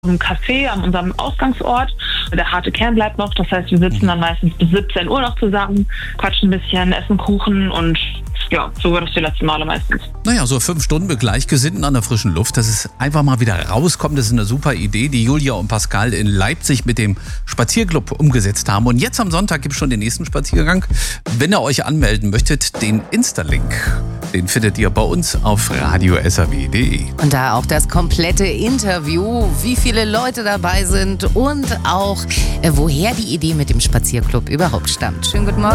im Café an unserem Ausgangsort. Der harte Kern bleibt noch, das heißt, wir sitzen dann meistens bis 17 Uhr noch zusammen, quatschen ein bisschen, essen Kuchen und ja, so war das die letzten Male meistens. Naja, so 5 Stunden mit Gleichgesinnten an der frischen Luft, das ist einfach mal wieder rauskommen, das ist eine super Idee, die Julia und Pascal in Leipzig mit dem Spazierclub umgesetzt haben. Und jetzt am Sonntag gibt es schon den nächsten Spaziergang. Wenn ihr euch anmelden möchtet, den Insta-Link, den findet ihr bei uns auf radio.saw.de. Und da auch das komplette Interview, wie viele Leute dabei sind und auch, woher die Idee mit dem Spazierclub überhaupt stammt. Schönen guten Morgen.